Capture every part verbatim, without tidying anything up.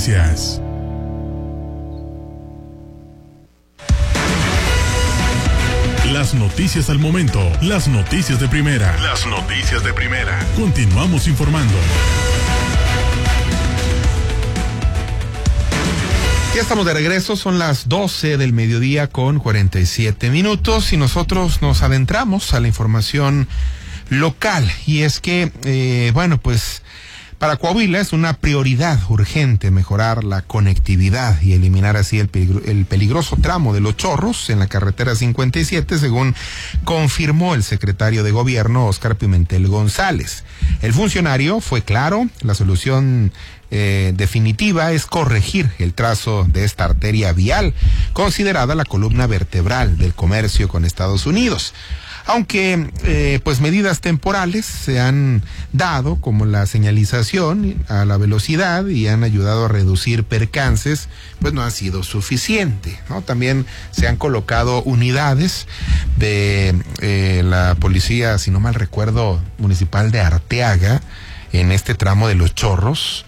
Noticias. Las noticias al momento, las noticias de primera. Las noticias de primera. Continuamos informando. Ya estamos de regreso, son las doce del mediodía con cuarenta y siete minutos y nosotros nos adentramos a la información local. Y es que, eh, bueno, pues para Coahuila es una prioridad urgente mejorar la conectividad y eliminar así el, peligro, el peligroso tramo de Los Chorros en la carretera cincuenta y siete, según confirmó el secretario de Gobierno, Óscar Pimentel González. El funcionario fue claro, la solución Eh, definitiva es corregir el trazo de esta arteria vial, considerada la columna vertebral del comercio con Estados Unidos. Aunque eh, pues medidas temporales se han dado, como la señalización a la velocidad, y han ayudado a reducir percances, pues no ha sido suficiente, ¿no? También se han colocado unidades de eh, la policía, si no mal recuerdo, municipal de Arteaga, en este tramo de Los Chorros.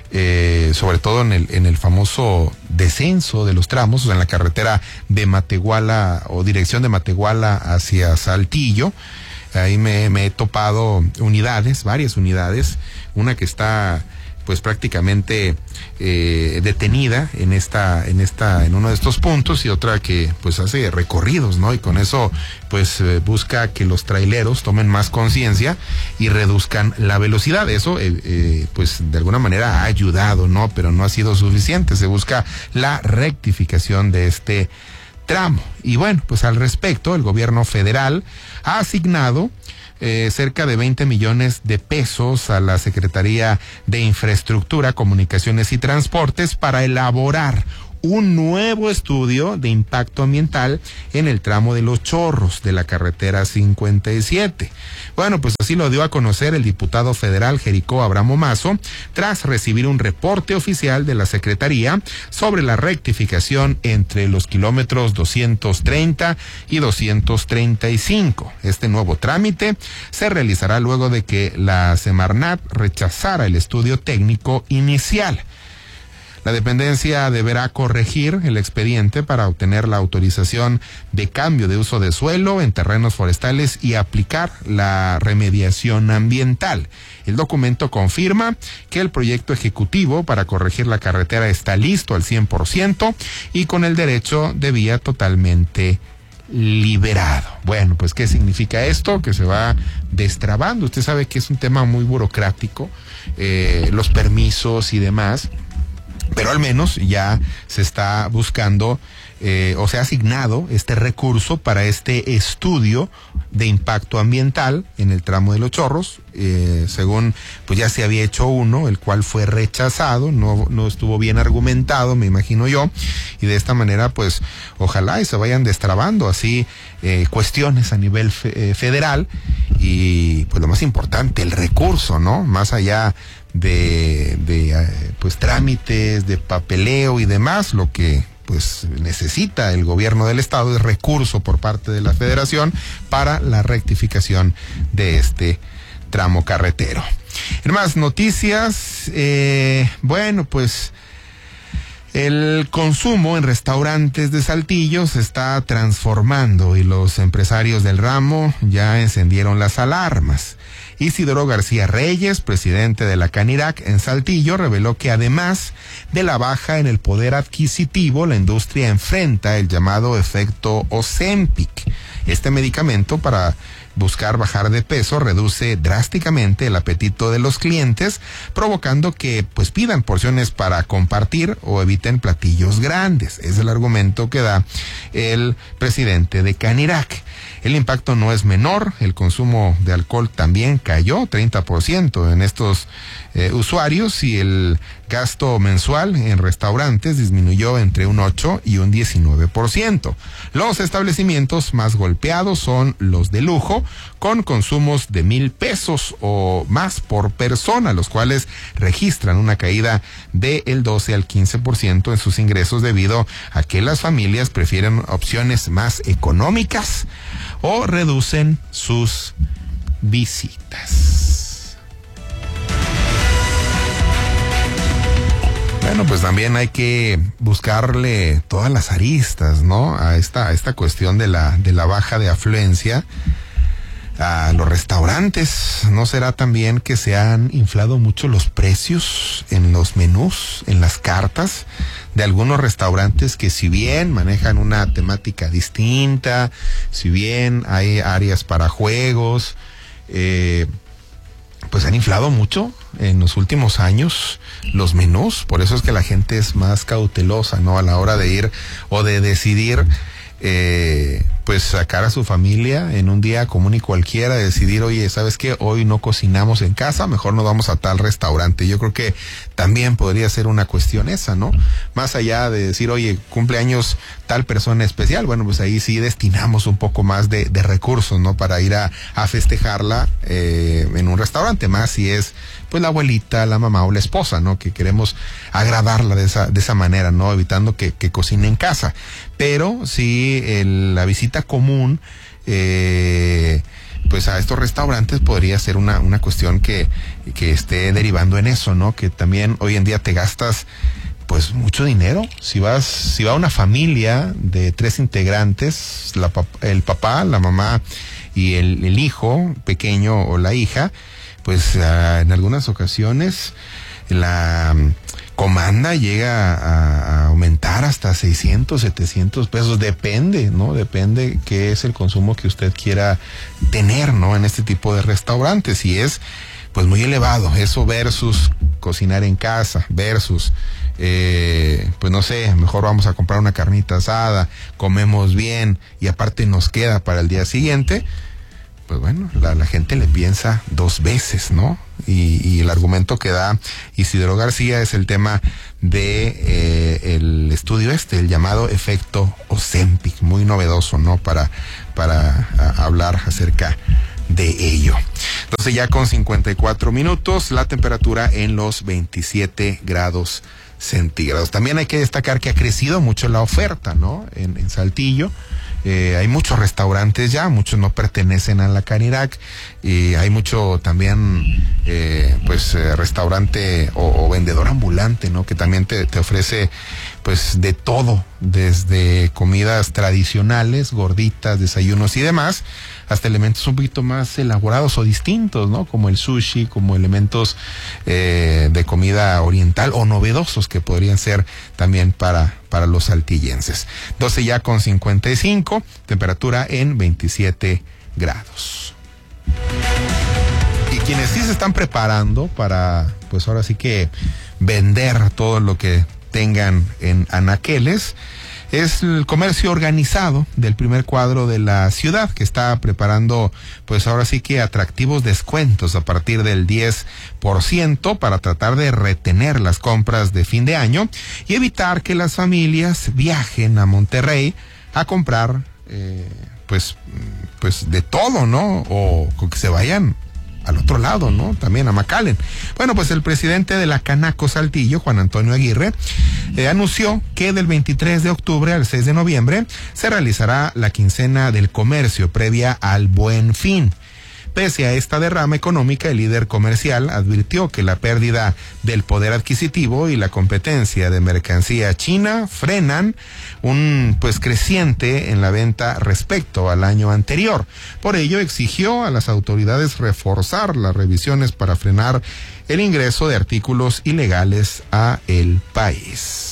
Eh, sobre todo en el en el famoso descenso de los tramos, o sea, en la carretera de Matehuala o dirección de Matehuala hacia Saltillo. Ahí me, me he topado unidades, varias unidades, una que está pues prácticamente eh, detenida en esta, en esta, en uno de estos puntos, y otra que pues hace recorridos, ¿no? Y con eso pues eh, busca que los traileros tomen más conciencia y reduzcan la velocidad. Eso eh, eh, pues de alguna manera ha ayudado, ¿no? Pero no ha sido suficiente. Se busca la rectificación de este tramo. Y bueno, pues al respecto, el gobierno federal ha asignado Eh, cerca de veinte millones de pesos a la Secretaría de Infraestructura, Comunicaciones y Transportes para elaborar un nuevo estudio de impacto ambiental en el tramo de Los Chorros de la carretera cincuenta y siete. Bueno, pues así lo dio a conocer el diputado federal Jericó Abramo Mazo, tras recibir un reporte oficial de la Secretaría sobre la rectificación entre los kilómetros doscientos treinta y doscientos treinta y cinco. Este nuevo trámite se realizará luego de que la Semarnat rechazara el estudio técnico inicial. La dependencia deberá corregir el expediente para obtener la autorización de cambio de uso de suelo en terrenos forestales y aplicar la remediación ambiental. El documento confirma que el proyecto ejecutivo para corregir la carretera está listo al cien por ciento y con el derecho de vía totalmente liberado. Bueno, pues ¿qué significa esto? Que se va destrabando. Usted sabe que es un tema muy burocrático, eh, los permisos y demás. Pero al menos ya se está buscando eh, o se ha asignado este recurso para este estudio de impacto ambiental en el tramo de Los Chorros. Eh, según pues ya se había hecho uno, el cual fue rechazado, no, no estuvo bien argumentado, me imagino yo, y de esta manera pues ojalá y se vayan destrabando así eh, cuestiones a nivel fe, eh, federal, y pues lo más importante, el recurso, ¿no? Más allá de, de pues trámites, de papeleo y demás, lo que pues necesita el gobierno del estado es recurso por parte de la federación para la rectificación de este tramo carretero. En más noticias, eh, bueno, pues el consumo en restaurantes de Saltillo se está transformando y los empresarios del ramo ya encendieron las alarmas. Isidoro García Reyes, presidente de la Canirac en Saltillo, reveló que además de la baja en el poder adquisitivo, la industria enfrenta el llamado efecto Ozempic. Este medicamento para buscar bajar de peso reduce drásticamente el apetito de los clientes, provocando que pues pidan porciones para compartir o eviten platillos grandes. Es el argumento que da el presidente de Canirac. El impacto no es menor, el consumo de alcohol también cayó treinta por ciento en estos eh, usuarios, y el gasto mensual en restaurantes disminuyó entre un ocho y un diecinueve por ciento. Los establecimientos más golpeados son los de lujo, con consumos de mil pesos o más por persona, los cuales registran una caída del doce al quince por ciento en sus ingresos, debido a que las familias prefieren opciones más económicas o reducen sus visitas. bueno, pues también hay que buscarle todas las aristas, ¿no? A esta, a esta cuestión de la, de la baja de afluencia a los restaurantes. ¿No será también que se han inflado mucho los precios en los menús, en las cartas de algunos restaurantes que, si bien manejan una temática distinta, si bien hay áreas para juegos, eh, pues han inflado mucho en los últimos años los menús? Por eso es que la gente es más cautelosa, ¿no? A la hora de ir o de decidir Eh, pues sacar a su familia en un día común y cualquiera, decidir, oye, ¿sabes qué? Hoy no cocinamos en casa, mejor nos vamos a tal restaurante. Yo creo que también podría ser una cuestión esa, ¿no? Más allá de decir, oye, cumpleaños tal persona especial, bueno, pues ahí sí destinamos un poco más de, de recursos, ¿no? Para ir a, a festejarla eh, en un restaurante, más si es pues la abuelita, la mamá o la esposa, ¿no? Que queremos agradarla de esa, de esa manera, ¿no? Evitando que, que cocine en casa. Pero si el, la visita común, eh, pues a estos restaurantes podría ser una, una cuestión que, que esté derivando en eso, ¿no? Que también hoy en día te gastas pues mucho dinero. Si vas, si va una familia de tres integrantes, la, el papá, la mamá y el, el hijo pequeño o la hija, pues uh, en algunas ocasiones la um, comanda llega a, a aumentar hasta seiscientos, setecientos pesos, depende, ¿no? Depende qué es el consumo que usted quiera tener, ¿no? En este tipo de restaurantes, y es pues muy elevado eso versus cocinar en casa, versus eh, pues no sé, mejor vamos a comprar una carnita asada, comemos bien y aparte nos queda para el día siguiente. Pues bueno, la, la gente le piensa dos veces, ¿no? Y, y el argumento que da Isidro García es el tema de eh, el estudio este, el llamado efecto Ozempic, muy novedoso, ¿no? Para, para a, hablar acerca de ello. Entonces ya con cincuenta y cuatro minutos, la temperatura en los veintisiete grados centígrados. También hay que destacar que ha crecido mucho la oferta, ¿no? En, en Saltillo. Eh, hay muchos restaurantes ya, muchos no pertenecen a la Canirac, y hay mucho también eh, pues eh, restaurante o, o vendedor ambulante, ¿no? Que también te, te ofrece pues de todo, desde comidas tradicionales, gorditas, desayunos y demás, hasta elementos un poquito más elaborados o distintos, ¿no? Como el sushi, como elementos eh, de comida oriental o novedosos que podrían ser también para, para los saltillenses. doce ya con cincuenta y cinco, temperatura en veintisiete grados. Y quienes sí se están preparando para, pues ahora sí que vender todo lo que tengan en anaqueles, es el comercio organizado del primer cuadro de la ciudad, que está preparando pues ahora sí que atractivos descuentos a partir del diez por ciento para tratar de retener las compras de fin de año y evitar que las familias viajen a Monterrey a comprar eh, pues, pues de todo, ¿no? O que se vayan al otro lado, ¿no? También a McAllen. Bueno, pues el presidente de la Canaco Saltillo, Juan Antonio Aguirre, eh, anunció que del veintitrés de octubre al seis de noviembre se realizará la quincena del comercio previa al Buen Fin. Pese a esta derrama económica, el líder comercial advirtió que la pérdida del poder adquisitivo y la competencia de mercancía china frenan un pues creciente en la venta respecto al año anterior. Por ello, exigió a las autoridades reforzar las revisiones para frenar el ingreso de artículos ilegales a el país.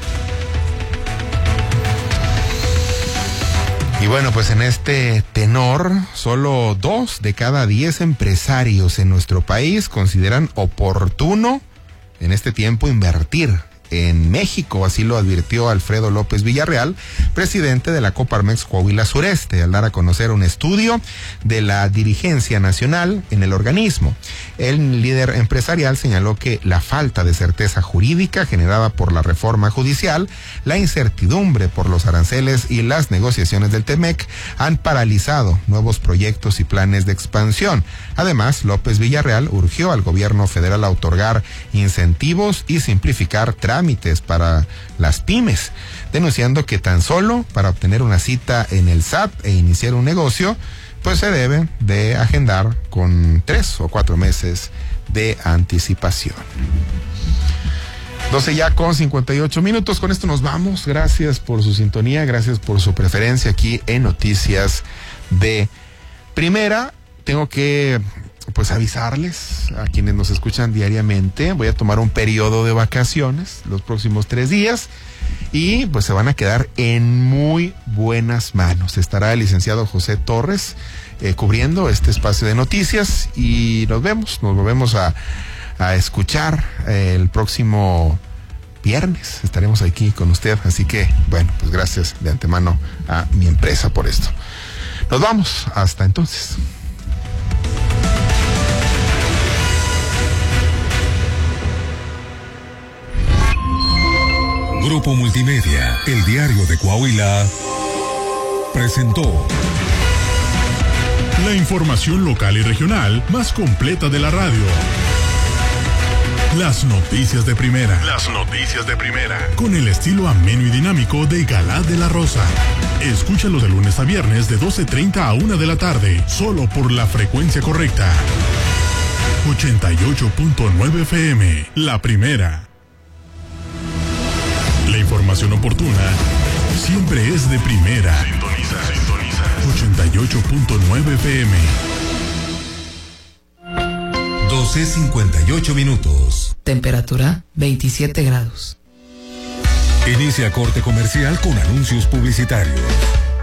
Y bueno, pues en este tenor, solo dos de cada diez empresarios en nuestro país consideran oportuno en este tiempo invertir en México. Así lo advirtió Alfredo López Villarreal, presidente de la Coparmex Coahuila Sureste, al dar a conocer un estudio de la dirigencia nacional en el organismo. El líder empresarial señaló que la falta de certeza jurídica generada por la reforma judicial, la incertidumbre por los aranceles y las negociaciones del Temec han paralizado nuevos proyectos y planes de expansión. Además, López Villarreal urgió al gobierno federal a otorgar incentivos y simplificar trámites para las pymes, denunciando que tan solo para obtener una cita en el S A T e iniciar un negocio, pues se debe de agendar con tres o cuatro meses de anticipación. doce ya con cincuenta y ocho minutos. Con esto nos vamos. Gracias por su sintonía, gracias por su preferencia aquí en Noticias de Primera. Tengo que pues avisarles a quienes nos escuchan diariamente. Voy a tomar un periodo de vacaciones los próximos tres días y pues se van a quedar en muy buenas manos. Estará el licenciado José Torres eh, cubriendo este espacio de noticias y nos vemos, nos volvemos a, a escuchar eh, el próximo viernes. Estaremos aquí con usted, así que bueno, pues gracias de antemano a mi empresa por esto. Nos vamos, hasta entonces. Grupo Multimedia, el diario de Coahuila, presentó la información local y regional más completa de la radio. Las noticias de primera. Las noticias de primera. Con el estilo ameno y dinámico de Galá de la Rosa. Escúchalo de lunes a viernes de doce treinta a una de la tarde, solo por la frecuencia correcta. ochenta y ocho punto nueve F M, La Primera. La información oportuna siempre es de primera. Sintoniza, sintoniza. ochenta y ocho punto nueve F M. doce cincuenta y ocho minutos. Temperatura veintisiete grados. Inicia corte comercial con anuncios publicitarios.